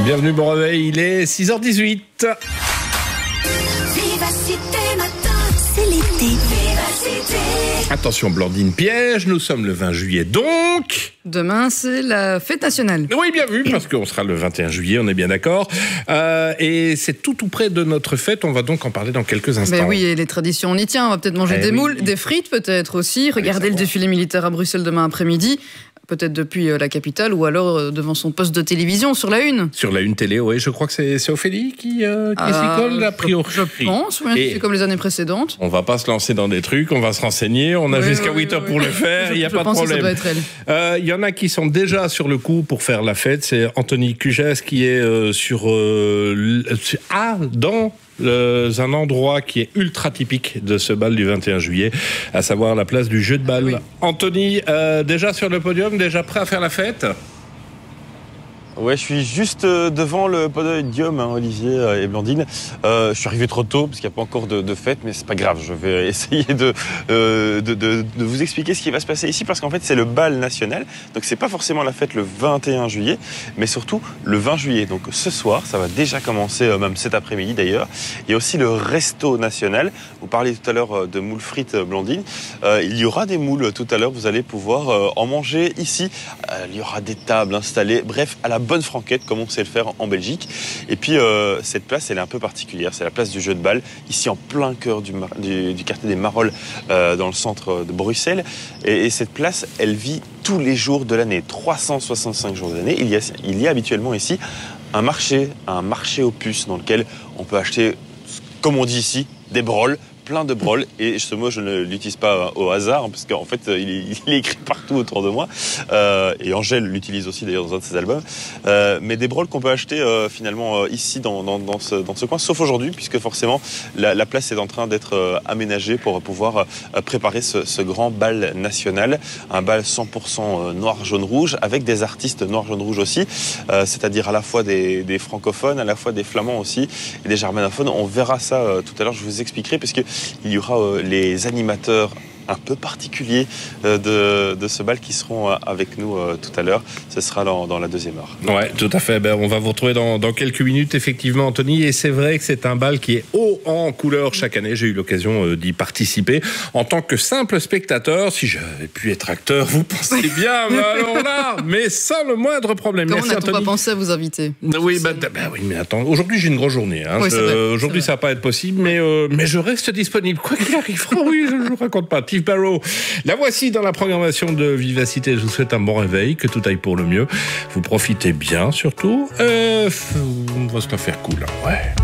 Bienvenue, bon réveil, il est 6h18. C'est l'été. Attention, Blandine piège, nous sommes le 20 juillet donc... Demain, c'est la fête nationale. Oui, bien vu, parce qu'on sera le 21 juillet, on est bien d'accord. Et c'est tout près de notre fête, on va donc en parler dans quelques instants. Ben oui, et les traditions, on y tient. On va peut-être manger des moules, des frites peut-être aussi. Regardez le défilé militaire à Bruxelles demain après-midi. Peut-être depuis la capitale ou alors devant son poste de télévision sur la une. Sur la une télé, oui, je crois que c'est Ophélie qui s'y colle, a priori. Je pense, oui, c'est comme les années précédentes. On va pas se lancer dans des trucs, on va se renseigner, on a jusqu'à 8 heures pour le faire, il n'y a pas de problème. Ça doit être elle. Il y en a qui sont déjà sur le coup pour faire la fête, c'est Anthony Cugès qui est dans un endroit qui est ultra typique de ce bal du 21 juillet, à savoir la place du jeu de balle. Oui. Anthony, déjà sur le podium, déjà prêt à faire la fête ? Ouais, je suis juste devant le podium, Olivier et Blandine. Je suis arrivé trop tôt parce qu'il n'y a pas encore de fête, mais c'est pas grave. Je vais essayer de vous expliquer ce qui va se passer ici, parce qu'en fait c'est le bal national. Donc c'est pas forcément la fête le 21 juillet, mais surtout le 20 juillet. Donc ce soir, ça va déjà commencer, même cet après-midi d'ailleurs. Il y a aussi le resto national. Vous parliez tout à l'heure de moules frites, Blandine. Il y aura des moules tout à l'heure. Vous allez pouvoir en manger ici. Il y aura des tables installées. Bref, à la bonne franquette, comme on sait le faire en Belgique. Et puis cette place, elle est un peu particulière. C'est la place du jeu de balle, ici en plein cœur du quartier des Marolles, dans le centre de Bruxelles. Et cette place, elle vit tous les jours de l'année, 365 jours de l'année. Il y a habituellement ici un marché aux puces, dans lequel on peut acheter, comme on dit ici, des broles. Plein de broles, et ce mot je ne l'utilise pas au hasard, parce qu'en fait il est écrit partout autour de moi, et Angèle l'utilise aussi d'ailleurs dans un de ses albums, mais des broles qu'on peut acheter finalement ici dans ce coin, sauf aujourd'hui, puisque forcément la place est en train d'être aménagée pour pouvoir préparer ce grand bal national, un bal 100% noir, jaune, rouge, avec des artistes noir, jaune, rouge aussi, c'est-à-dire à la fois des francophones, à la fois des flamands aussi, et des germanophones. On verra ça tout à l'heure, je vous expliquerai, parce que il y aura les animateurs un peu particuliers de ce bal qui seront avec nous tout à l'heure. Ce sera dans la deuxième heure. Ouais, tout à fait. On va vous retrouver dans quelques minutes, effectivement, Anthony. Et c'est vrai que c'est un bal qui est haut en couleur chaque année. J'ai eu l'occasion d'y participer en tant que simple spectateur. Si j'avais pu être acteur, vous pensez bien, mais alors là, mais sans le moindre problème. Comment Merci, n'a-t-on pas pensé à vous inviter? Oui, oui, mais attends, aujourd'hui j'ai une grosse journée. Oui, aujourd'hui ça va pas être possible, mais je reste disponible. Quoi qu'il arrive, oui, je ne vous raconte pas. Steve Barrow, la voici dans la programmation de Vivacité. Je vous souhaite un bon réveil, que tout aille pour le mieux. Vous profitez bien surtout. On va se la faire cool, hein. Ouais.